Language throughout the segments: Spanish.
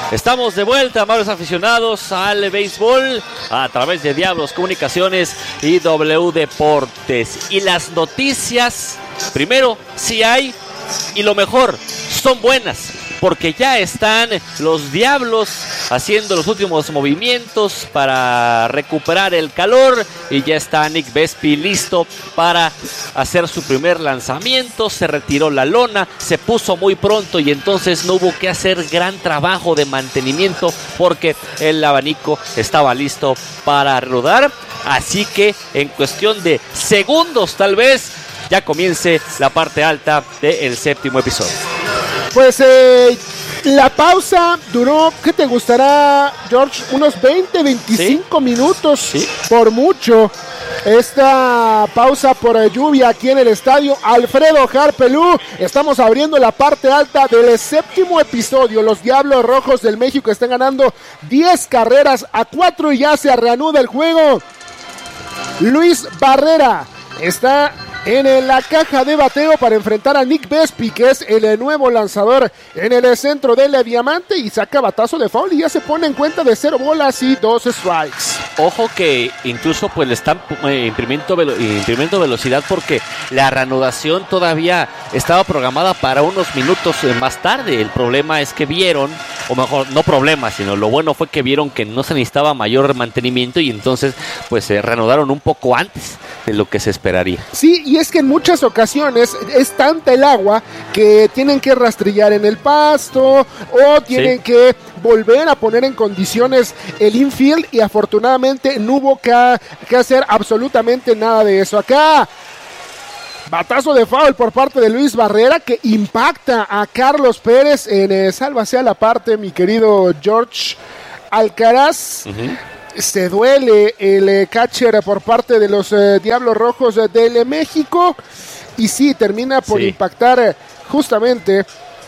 Estamos de vuelta, amables aficionados, al béisbol a través de Diablos Comunicaciones y W Deportes. Y las noticias, primero, sí hay, y lo mejor, son buenas, porque ya están los Diablos haciendo los últimos movimientos para recuperar el calor y ya está Nick Vespi listo para hacer su primer lanzamiento. Se retiró la lona, se puso muy pronto y entonces no hubo que hacer gran trabajo de mantenimiento porque el abanico estaba listo para rodar. Así que en cuestión de segundos tal vez ya comience la parte alta del séptimo episodio. Pues la pausa duró, ¿qué te gustará, George? Unos 20, 25 ¿Sí? minutos, ¿Sí? Por mucho. Esta pausa por lluvia aquí en el estadio Alfredo Harpelú. Estamos abriendo la parte alta del séptimo episodio. Los Diablos Rojos del México están ganando 10 carreras a 4 y ya se reanuda el juego. Luis Barrera está en la caja de bateo para enfrentar a Nick Vespi, que es el nuevo lanzador en el centro del diamante, y saca batazo de foul y ya se pone en cuenta de 0 bolas y 2 strikes. Ojo que incluso pues le están imprimiendo velocidad porque la reanudación todavía estaba programada para unos minutos más tarde. El problema es que vieron, o mejor, no problema, sino lo bueno fue que vieron que no se necesitaba mayor mantenimiento y entonces pues se reanudaron un poco antes de lo que se esperaría. Sí, y es que en muchas ocasiones es tanta el agua que tienen que rastrillar en el pasto o tienen que volver a poner en condiciones el infield y afortunadamente no hubo que hacer absolutamente nada de eso. Acá, batazo de foul por parte de Luis Barrera que impacta a Carlos Pérez en sálvase a la parte, mi querido George Alcaraz. Se duele el catcher por parte de los Diablos Rojos del México y sí, termina por impactar justamente,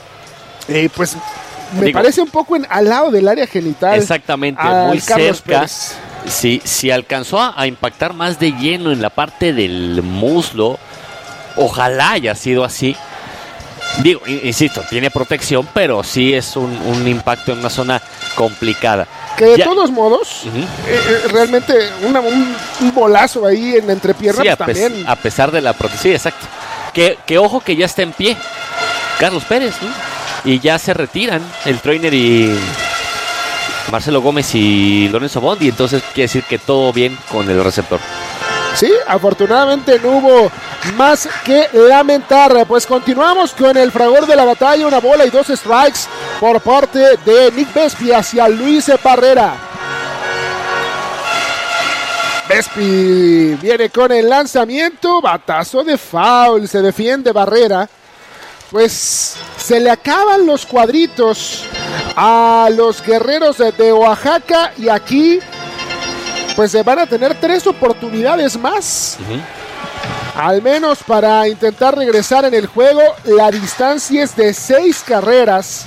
pues me parece un poco al lado del área genital. Exactamente, muy Carlos cerca. Pérez. Sí, si alcanzó a impactar más de lleno en la parte del muslo, ojalá haya sido así. Digo, insisto, tiene protección, pero sí es un impacto en una zona complicada. Que de todos modos, realmente un bolazo ahí en la entrepierna sí, también. A pesar de la protección, sí, exacto. Que ojo que ya está en pie Carlos Pérez, ¿no? Y ya se retiran el trainer y Marcelo Gómez y Lorenzo Bondi, entonces quiere decir que todo bien con el receptor. Sí, afortunadamente no hubo más que lamentar. Pues continuamos con el fragor de la batalla. 1 bola y 2 strikes por parte de Nick Vespi hacia Luis Barrera. Vespi viene con el lanzamiento. Batazo de foul. Se defiende Barrera. Pues se le acaban los cuadritos a los Guerreros de Oaxaca. Y aquí pues se van a tener 3 oportunidades más. Al menos para intentar regresar en el juego. La distancia es de 6 carreras.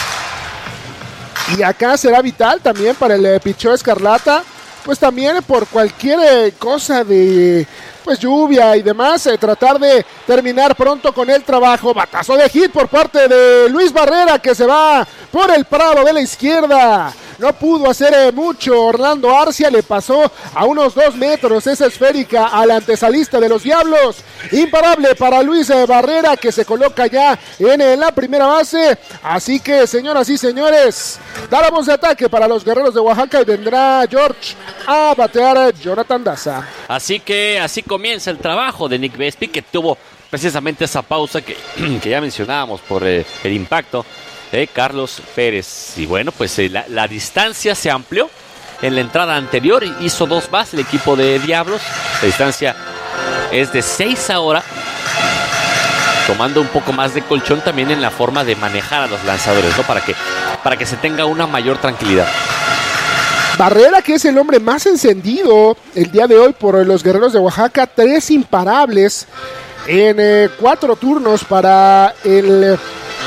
Y acá será vital también para el picheo Escarlata. Pues también por cualquier cosa de pues lluvia y demás, tratar de terminar pronto con el trabajo. Batazo de hit por parte de Luis Barrera que se va por el prado de la izquierda. No pudo hacer mucho. Orlando Arcia le pasó a unos 2 metros esa esférica al antesalista de los Diablos. Imparable para Luis Barrera que se coloca ya en la primera base. Así que, señoras y señores, dáramos de ataque para los Guerreros de Oaxaca y vendrá George a batear a Jonathan Daza. Así que así comienza el trabajo de Nick Vespi, que tuvo precisamente esa pausa que ya mencionábamos por el impacto Carlos Pérez. Y bueno, pues la distancia se amplió en la entrada anterior. Hizo 2 bases el equipo de Diablos. La distancia es de 6 ahora, tomando un poco más de colchón también en la forma de manejar a los lanzadores, ¿no? Para que se tenga una mayor tranquilidad. Barrera, que es el hombre más encendido el día de hoy por los Guerreros de Oaxaca. 3 imparables en 4 turnos para el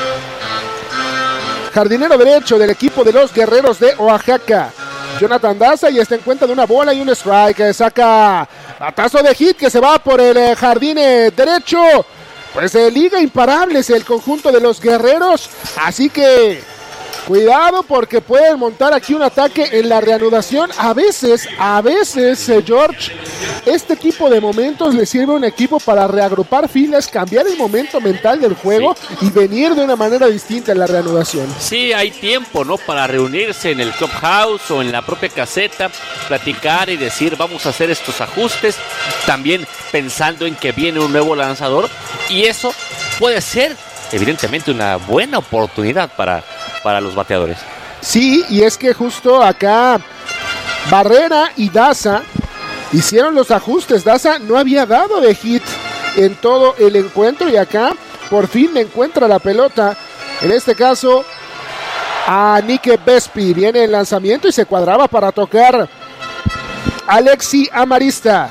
jardinero derecho del equipo de los Guerreros de Oaxaca. Jonathan Daza y está en cuenta de 1 bola y 1 strike. Saca batazo de hit que se va por el jardín derecho. Pues liga imparables el conjunto de los Guerreros. Así que Cuidado porque pueden montar aquí un ataque en la reanudación. A veces, George, este tipo de momentos le sirve a un equipo para reagrupar filas, cambiar el momento mental del juego y venir de una manera distinta en la reanudación. Sí, hay tiempo, ¿no? Para reunirse en el clubhouse o en la propia caseta, platicar y decir, vamos a hacer estos ajustes, también pensando en que viene un nuevo lanzador, y eso puede ser evidentemente una buena oportunidad para los bateadores. Sí, y es que justo acá Barrera y Daza hicieron los ajustes. Daza no había dado de hit en todo el encuentro y acá por fin encuentra la pelota, en este caso a Nick Vespi. Viene el lanzamiento y se cuadraba para tocar Alexi Amarista.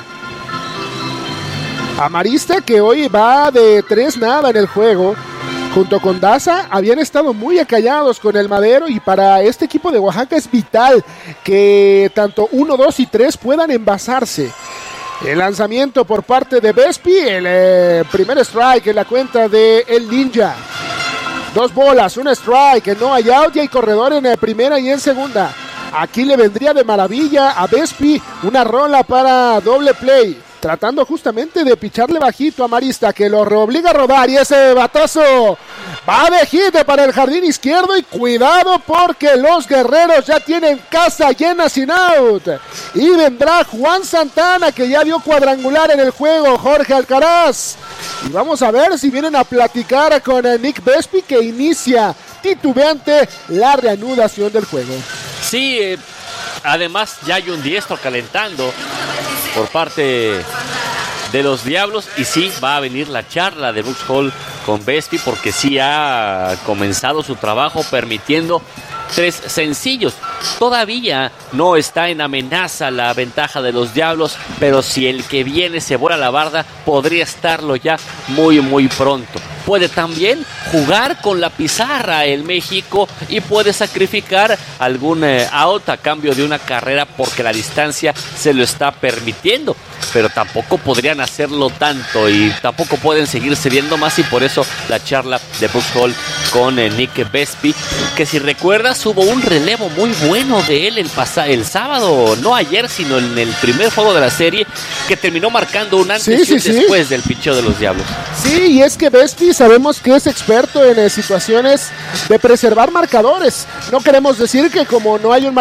Amarista que hoy va de 3-0 en el juego. Junto con Daza habían estado muy acallados con el Madero, y para este equipo de Oaxaca es vital que tanto 1, 2 y 3 puedan envasarse. El lanzamiento por parte de Vespi, el primer strike en la cuenta de El Ninja. 2 bolas, un strike, no hay out y hay corredor en primera y en segunda. Aquí le vendría de maravilla a Vespi una rola para doble play, tratando justamente de picharle bajito a Marista, que lo obliga a rodar, y ese batazo va de hit para el jardín izquierdo. Y cuidado porque los guerreros ya tienen casa llena sin out, y vendrá Juan Santana, que ya dio cuadrangular en el juego, Jorge Alcaraz, y vamos a ver si vienen a platicar con Nick Vespi, que inicia titubeante la reanudación del juego. Sí, además ya hay un diestro calentando por parte de los Diablos, y sí va a venir la charla de Brooks Hall con Vespi, porque sí ha comenzado su trabajo permitiendo 3 sencillos. Todavía no está en amenaza la ventaja de los Diablos, pero si el que viene se vuela la barda, podría estarlo ya muy pronto. Puede también jugar con la pizarra el México y puede sacrificar algún out a cambio de una carrera, porque la distancia se lo está permitiendo, pero tampoco podrían hacerlo tanto y tampoco pueden seguirse viendo más, y por eso la charla de Brooks Hall con Nick Vespi, que si recuerdas hubo un relevo muy bueno de él el sábado, no ayer sino en el primer juego de la serie, que terminó marcando un antes y un después del picheo de los Diablos. Sí, y es que Vespi sabemos que es experto en situaciones de preservar marcadores. No queremos decir que como no hay un